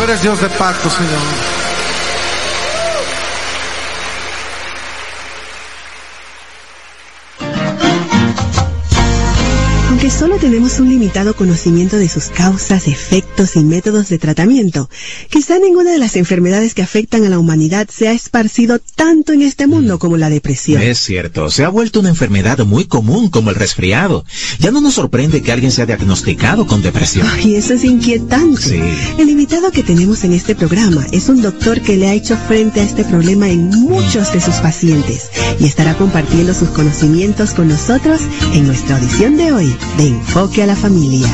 Tú eres Dios de pacto, Señor. Aunque solo tenemos un limitado conocimiento de sus causas, efectos y métodos de tratamiento, quizá ninguna de las enfermedades que afectan a la humanidad se ha esparcido tanto en este mundo como la depresión. Es cierto, se ha vuelto una enfermedad muy común como el resfriado. Ya no nos sorprende que alguien sea diagnosticado con depresión. Y eso es inquietante. Sí. El invitado que tenemos en este programa es un doctor que le ha hecho frente a este problema en muchos de sus pacientes y estará compartiendo sus conocimientos con nosotros en nuestra audición de hoy de Enfoque a la Familia.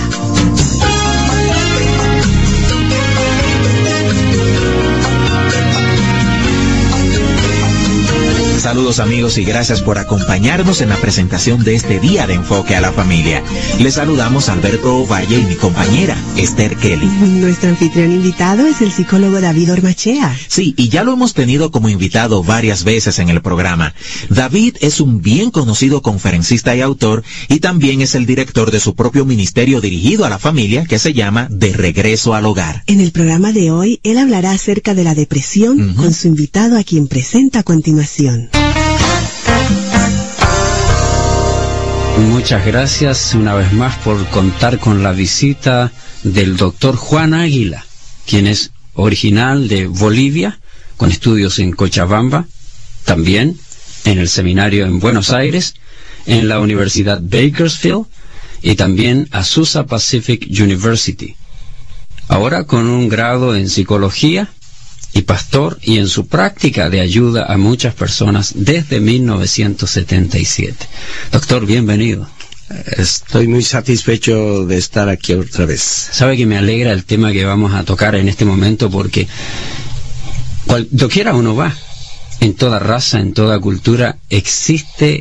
Saludos amigos y gracias por acompañarnos en la presentación de este día de Enfoque a la Familia. Les saludamos Alberto Valle y mi compañera Esther Kelly. Nuestro anfitrión invitado es el psicólogo David Ormachea. Sí, y ya lo hemos tenido como invitado varias veces en el programa. David es un bien conocido conferencista y autor y también es el director de su propio ministerio dirigido a la familia que se llama De Regreso al Hogar. En el programa de hoy, él hablará acerca de la depresión con su invitado a quien presenta a continuación. Muchas gracias una vez más por contar con la visita del doctor Juan Águila, quien es original de Bolivia, con estudios en Cochabamba, también en el seminario en Buenos Aires, en la Universidad Bakersfield y también Azusa Pacific University. Ahora con un grado en psicología y pastor y en su práctica de ayuda a muchas personas desde 1977. Doctor, bienvenido. Estoy muy satisfecho de estar aquí otra vez. Sabe que me alegra el tema que vamos a tocar en este momento porque doquiera uno va, en toda raza, en toda cultura, existe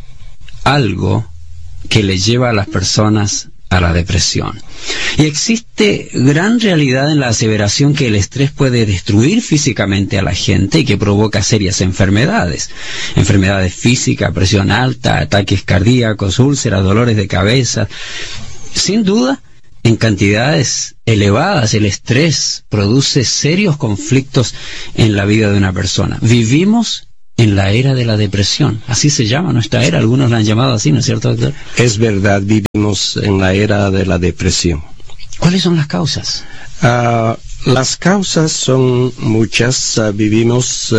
algo que le lleva a las personas a la depresión. Y existe gran realidad en la aseveración que el estrés puede destruir físicamente a la gente y que provoca serias enfermedades. Enfermedades físicas, presión alta, ataques cardíacos, úlceras, dolores de cabeza. Sin duda, en cantidades elevadas, el estrés produce serios conflictos en la vida de una persona. Vivimos en la era de la depresión, así se llama nuestra era, algunos la han llamado así, ¿no es cierto, doctor? Es verdad, vivimos en la era de la depresión. ¿Cuáles son las causas? Las causas son muchas. Vivimos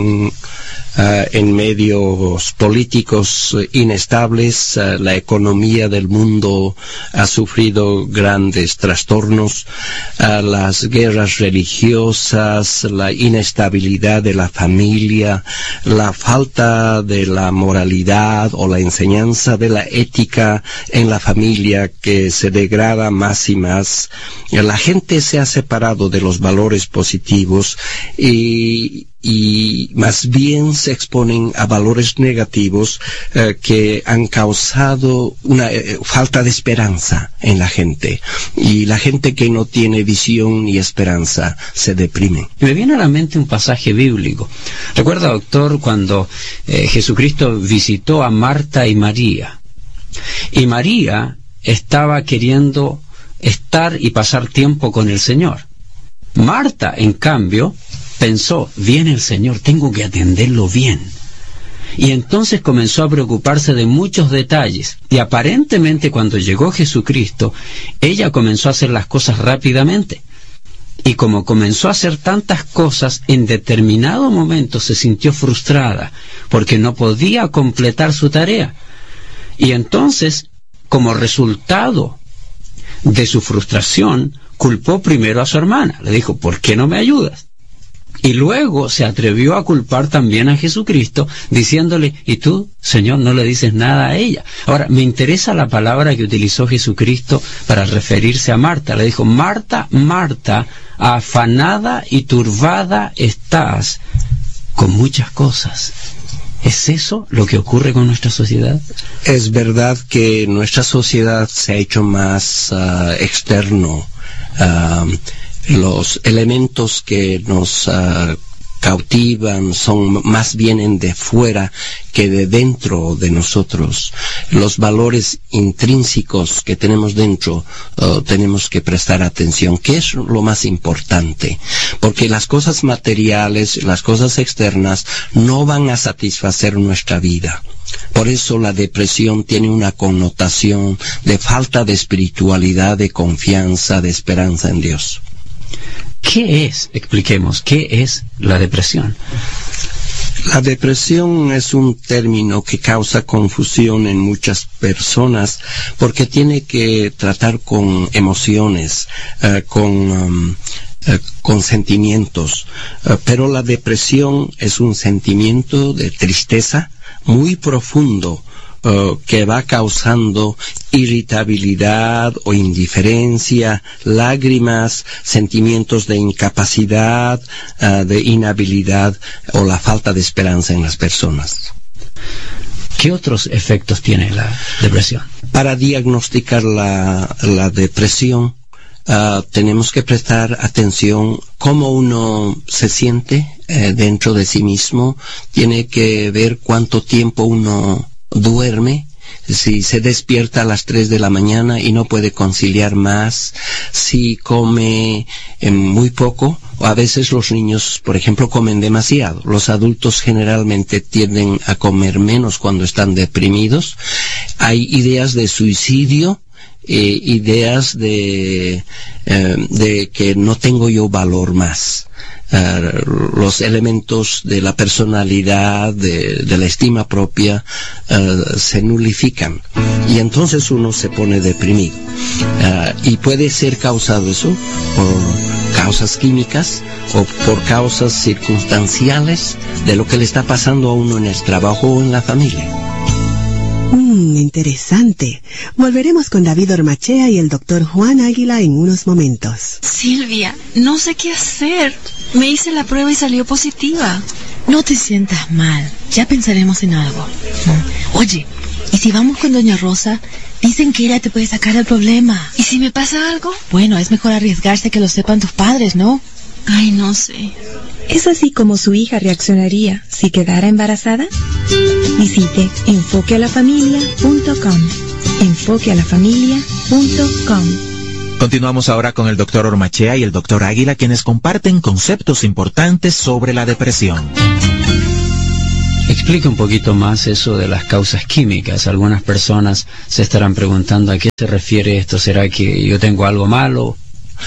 en medios políticos inestables. La economía del mundo ha sufrido grandes trastornos. Las guerras religiosas, la inestabilidad de la familia, la falta de la moralidad o la enseñanza de la ética en la familia que se degrada más y más. La gente se ha separado de los valores positivos y más bien se exponen a valores negativos que han causado una falta de esperanza en la gente. Y la gente que no tiene visión ni esperanza se deprime. Me viene a la mente un pasaje bíblico. Recuerda, doctor, cuando Jesucristo visitó a Marta y María. Y María estaba queriendo estar y pasar tiempo con el Señor. Marta, en cambio, pensó, viene el Señor, tengo que atenderlo bien. Y entonces comenzó a preocuparse de muchos detalles. Y aparentemente cuando llegó Jesucristo, ella comenzó a hacer las cosas rápidamente. Y como comenzó a hacer tantas cosas, en determinado momento se sintió frustrada, porque no podía completar su tarea. Y entonces, como resultado de su frustración, culpó primero a su hermana. Le dijo, ¿por qué no me ayudas? Y luego se atrevió a culpar también a Jesucristo, diciéndole, ¿y tú, Señor, no le dices nada a ella? Ahora, me interesa la palabra que utilizó Jesucristo para referirse a Marta. Le dijo, Marta, Marta, afanada y turbada estás con muchas cosas. ¿Es eso lo que ocurre con nuestra sociedad? Es verdad que nuestra sociedad se ha hecho más externo. Los elementos que nos cautivan, más vienen de fuera que de dentro de nosotros. Los valores intrínsecos que tenemos dentro tenemos que prestar atención. ¿Qué es lo más importante? Porque las cosas materiales, las cosas externas no van a satisfacer nuestra vida. Por eso la depresión tiene una connotación de falta de espiritualidad, de confianza, de esperanza en Dios. ¿Qué es? Expliquemos, ¿qué es la depresión? La depresión es un término que causa confusión en muchas personas porque tiene que tratar con emociones, con sentimientos, pero la depresión es un sentimiento de tristeza muy profundo que va causando irritabilidad o indiferencia, lágrimas, sentimientos de incapacidad, de inhabilidad o la falta de esperanza en las personas. ¿Qué otros efectos tiene la depresión? Para diagnosticar la depresión, tenemos que prestar atención cómo uno se siente dentro de sí mismo. Tiene que ver cuánto tiempo uno duerme, si se despierta a las 3 de la mañana y no puede conciliar más, si come muy poco, o a veces los niños, por ejemplo, comen demasiado. Los adultos generalmente tienden a comer menos cuando están deprimidos. Hay ideas de suicidio, ideas de que no tengo yo valor más. Los elementos de la personalidad, de la estima propia, se nulifican y entonces uno se pone deprimido. Y puede ser causado eso por causas químicas o por causas circunstanciales de lo que le está pasando a uno en el trabajo o en la familia. Interesante. Volveremos con David Ormachea y el doctor Juan Águila en unos momentos. Silvia, no sé qué hacer. Me hice la prueba y salió positiva. No te sientas mal. Ya pensaremos en algo. Oye, ¿y si vamos con doña Rosa? Dicen que ella te puede sacar del problema. ¿Y si me pasa algo? Bueno, es mejor arriesgarse que lo sepan tus padres, ¿no? Ay, no sé. ¿Es así como su hija reaccionaría si quedara embarazada? Visite enfoquealafamilia.com. enfoquealafamilia.com. Continuamos ahora con el doctor Ormachea y el doctor Águila, quienes comparten conceptos importantes sobre la depresión. Explica un poquito más eso de las causas químicas. Algunas personas se estarán preguntando a qué se refiere esto. ¿Será que yo tengo algo malo?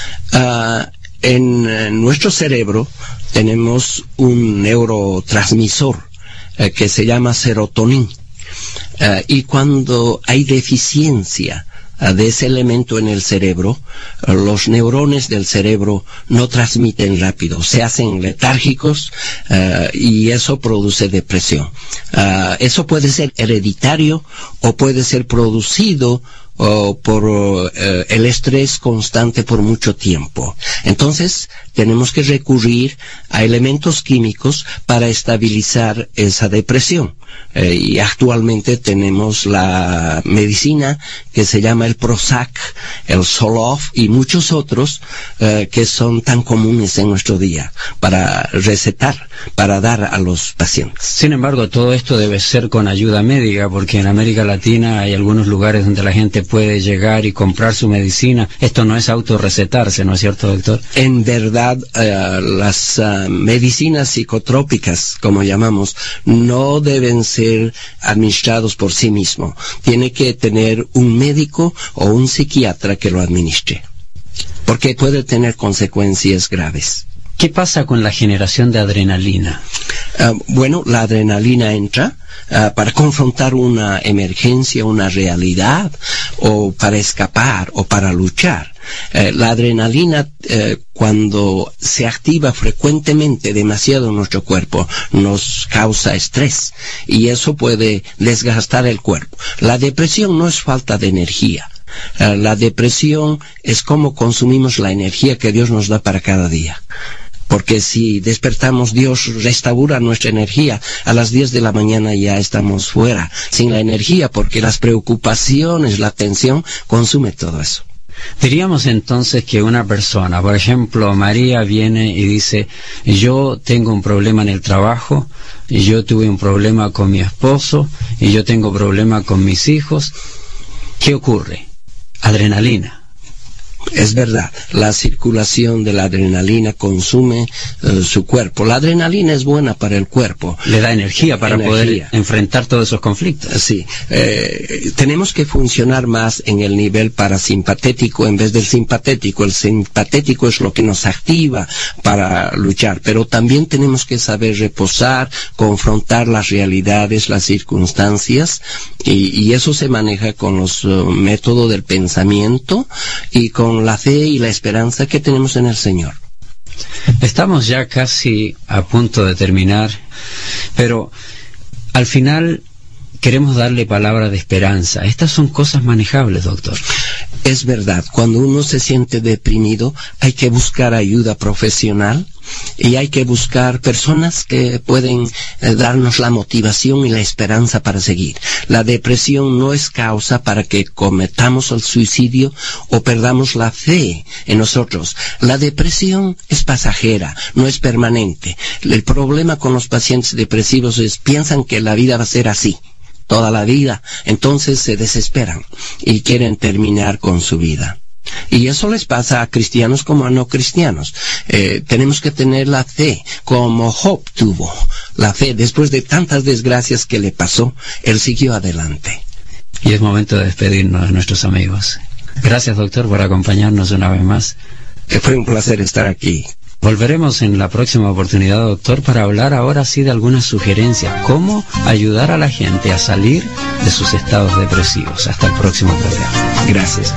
En nuestro cerebro tenemos un neurotransmisor que se llama serotonina. Y cuando hay deficiencia de ese elemento en el cerebro, los neurones del cerebro no transmiten rápido, se hacen letárgicos y eso produce depresión. Eso puede ser hereditario o puede ser producido por el estrés constante por mucho tiempo. Entonces, tenemos que recurrir a elementos químicos para estabilizar esa depresión. Y actualmente tenemos la medicina que se llama el Prozac, el Zoloft y muchos otros que son tan comunes en nuestro día para recetar, para dar a los pacientes. Sin embargo, todo esto debe ser con ayuda médica, porque en América Latina hay algunos lugares donde la gente puede llegar y comprar su medicina. Esto no es autorrecetarse, ¿no es cierto, doctor? En verdad, las medicinas psicotrópicas, como llamamos, no deben ser administrados por sí mismo. Tiene que tener un médico o un psiquiatra que lo administre, porque puede tener consecuencias graves. ¿Qué pasa con la generación de adrenalina? Bueno, la adrenalina entra para confrontar una emergencia, una realidad, o para escapar, o para luchar. La adrenalina, cuando se activa frecuentemente demasiado en nuestro cuerpo, nos causa estrés, y eso puede desgastar el cuerpo. La depresión no es falta de energía. La depresión es cómo consumimos la energía que Dios nos da para cada día. Porque si despertamos, Dios restaura nuestra energía. A las 10 de la mañana ya estamos fuera, sin la energía, porque las preocupaciones, la tensión, consume todo eso. Diríamos entonces que una persona, por ejemplo, María viene y dice, yo tengo un problema en el trabajo, y yo tuve un problema con mi esposo, y yo tengo problema con mis hijos. ¿Qué ocurre? Adrenalina. Es verdad, la circulación de la adrenalina consume su cuerpo. La adrenalina es buena para el cuerpo. Le da energía para poder enfrentar todos esos conflictos. Sí, tenemos que funcionar más en el nivel parasimpatético en vez del simpatético. El simpatético es lo que nos activa para luchar, pero también tenemos que saber reposar, confrontar las realidades, las circunstancias, y eso se maneja con los métodos del pensamiento y con la fe y la esperanza que tenemos en el Señor. Estamos ya casi a punto de terminar, pero al final queremos darle palabra de esperanza. Estas son cosas manejables, doctor. Es verdad, cuando uno se siente deprimido hay que buscar ayuda profesional y hay que buscar personas que pueden darnos la motivación y la esperanza para seguir. La depresión no es causa para que cometamos el suicidio o perdamos la fe en nosotros. La depresión es pasajera, no es permanente. El problema con los pacientes depresivos es piensan que la vida va a ser así toda la vida, entonces se desesperan y quieren terminar con su vida. Y eso les pasa a cristianos como a no cristianos. Tenemos que tener la fe, como Job tuvo la fe. Después de tantas desgracias que le pasó, él siguió adelante. Y es momento de despedirnos de nuestros amigos. Gracias, doctor, por acompañarnos una vez más. Fue un placer estar aquí. Volveremos en la próxima oportunidad, doctor, para hablar ahora sí de algunas sugerencias. Cómo ayudar a la gente a salir de sus estados depresivos. Hasta el próximo programa. Gracias.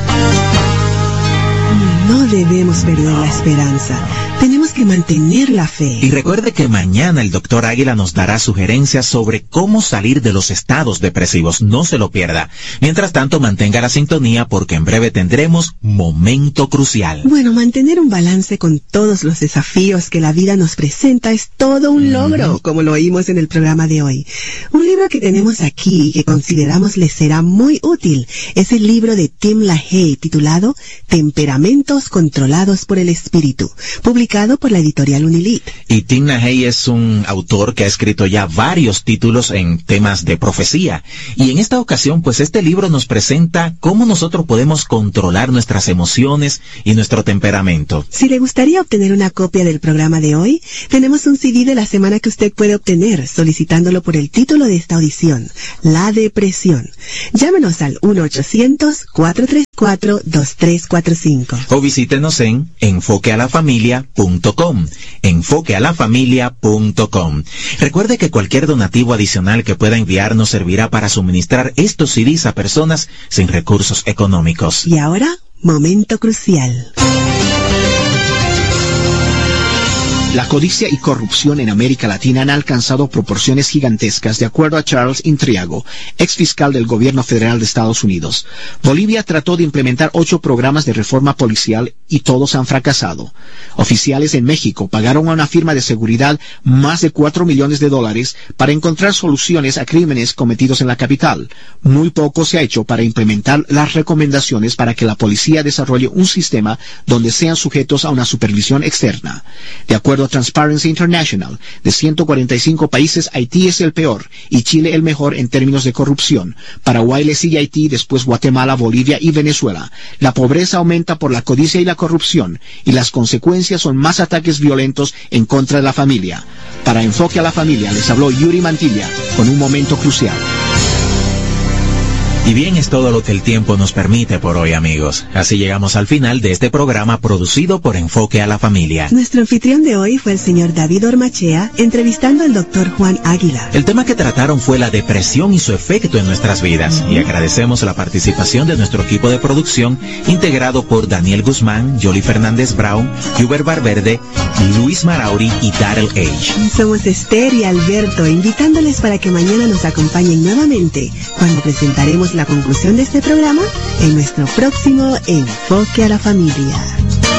No debemos perder la esperanza. Tenemos que mantener la fe. Y recuerde que mañana el doctor Águila nos dará sugerencias sobre cómo salir de los estados depresivos. No se lo pierda. Mientras tanto, mantenga la sintonía porque en breve tendremos Momento Crucial. Bueno, mantener un balance con todos los desafíos que la vida nos presenta es todo un logro, como lo oímos en el programa de hoy. Un libro que tenemos aquí y que consideramos le será muy útil es el libro de Tim LaHaye titulado Temperamentos controlados por el espíritu, publicado por la editorial Unilit. Y Tim LaHaye es un autor que ha escrito ya varios títulos en temas de profecía. Y en esta ocasión, pues este libro nos presenta cómo nosotros podemos controlar nuestras emociones y nuestro temperamento. Si le gustaría obtener una copia del programa de hoy, tenemos un CD de la semana que usted puede obtener solicitándolo por el título de esta audición, La Depresión. Llámenos al 1-800-434-2345. O visítenos en enfoquealafamilia.com. enfoquealafamilia.com. Recuerde que cualquier donativo adicional que pueda enviarnos servirá para suministrar estos CDs a personas sin recursos económicos. Y ahora, Momento Crucial. La codicia y corrupción en América Latina han alcanzado proporciones gigantescas, de acuerdo a Charles Intriago, ex fiscal del gobierno federal de Estados Unidos. Bolivia trató de implementar 8 programas de reforma policial y todos han fracasado. Oficiales en México pagaron a una firma de seguridad más de $4 millones para encontrar soluciones a crímenes cometidos en la capital. Muy poco se ha hecho para implementar las recomendaciones para que la policía desarrolle un sistema donde sean sujetos a una supervisión externa. De acuerdo a Transparency International, de 145 países, Haití es el peor y Chile el mejor en términos de corrupción. Paraguay le sigue a Haití, después Guatemala, Bolivia y Venezuela. La pobreza aumenta por la codicia y la corrupción, y las consecuencias son más ataques violentos en contra de la familia. Para Enfoque a la Familia les habló Yuri Mantilla con un momento crucial. Y bien, es todo lo que el tiempo nos permite por hoy, amigos. Así llegamos al final de este programa producido por Enfoque a la Familia. Nuestro anfitrión de hoy fue el señor David Ormachea, entrevistando al doctor Juan Águila. El tema que trataron fue la depresión y su efecto en nuestras vidas. Y agradecemos la participación de nuestro equipo de producción, integrado por Daniel Guzmán, Yoli Fernández Brown, Hubert Valverde, Luis Marauri y Darrell H. Somos Esther y Alberto, invitándoles para que mañana nos acompañen nuevamente cuando presentaremos la conclusión de este programa en nuestro próximo Enfoque a la Familia.